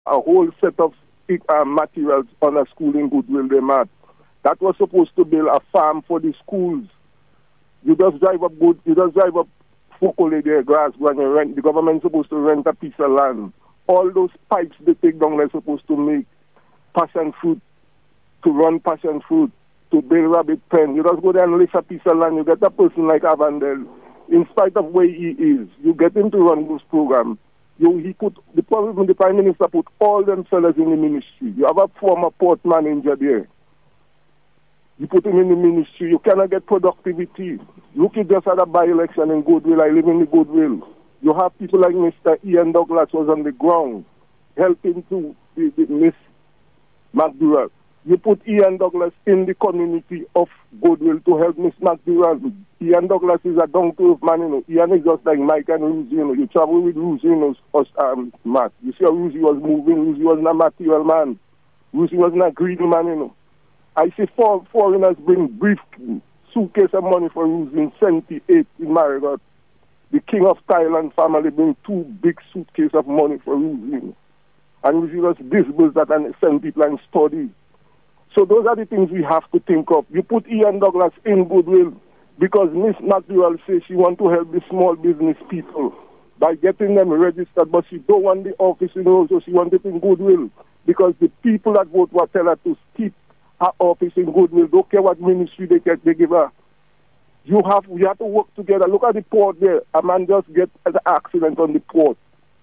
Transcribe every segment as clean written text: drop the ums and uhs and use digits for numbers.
a whole set of materials on a school in Goodwill, they mad. That was supposed to build a farm for the schools. You just drive up Fokole there, grass, when you rent. The government's supposed to rent a piece of land. All those pipes they take down, they're supposed to make passion fruit, to run passion fruit, to build rabbit pen. You just go there and list a piece of land. You get a person like Avandel, in spite of where he is, you get him to run those programs. The Prime Minister put all them fellas in the ministry. You have a former port manager there. You put him in the ministry, you cannot get productivity. Look at just at a by-election in Goodwill. I live in the Goodwill. You have people like Mr. Ian Douglas was on the ground, helping to Miss McDowell. You put Ian Douglas in the community of Goodwill to help Miss McDowell. Ian Douglas is a down-to-earth man, you know. Ian is just like Mike and Ruzi, you know. You travel with Ruzi, you know, Matt. You see how Ruzi was moving. Ruzi wasn't a material man. Ruzi wasn't a greedy man, you know. I see foreigners bring brief suitcase of money for Ruzi in 78 in Marigot. The King of Thailand family bring 2 big suitcases of money for Ruzi, you know. And Ruzi just disburse that and send people and study. So those are the things we have to think of. You put Ian Douglas in Goodwill because Miss McDowell says she wants to help the small business people by getting them registered, but she don't want the office in Rose, so she wants it in Goodwill because the people that vote will tell her to keep her office in Goodwill. Don't care what ministry they give her. We have to work together. Look at the port there. A man just get an accident on the port.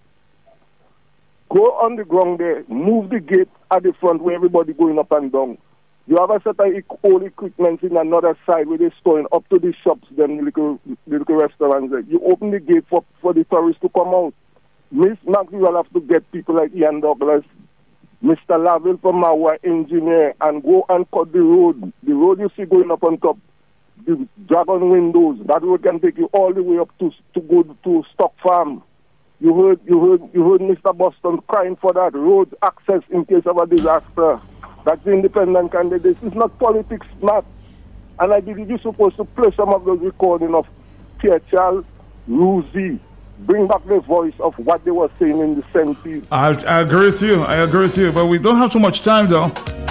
Go on the ground there, move the gate at the front where everybody going up and down. You have a set of old equipment in another side where they're storing up to the shops, them the little restaurants there. You open the gate for the tourists to come out. Miss McDowell have to get people like Ian Douglas, Mr. Laville from Mawa, engineer, and go and cut the road. The road you see going up on top, the dragon windows, that road can take you all the way up to go to Stock Farm. You heard Mr. Boston crying for that road access in case of a disaster. That's the independent candidate. This is not politics, Matt. And I believe you're supposed to play some of those recording of Pierre Charles, Ruzi, bring back the voice of what they were saying in the 70s. I agree with you. But we don't have too much time, though.